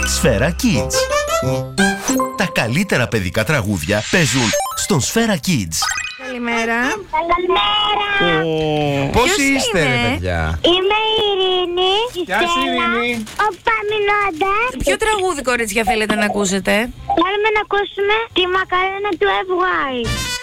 Σφαίρα Kids. Τα καλύτερα παιδικά τραγούδια παίζουν στον Σφαίρα Kids. Καλημέρα. Καλημέρα. Πώς Ποιος είστε, είναι? ρε παιδιά? Είμαι η Ειρήνη. Γεια σου, Ειρήνη. Ο Παμινώντας. Ποιο τραγούδι, κορίτσια, θέλετε να ακούσετε? Θέλουμε να ακούσουμε τη μακαρένα του FY.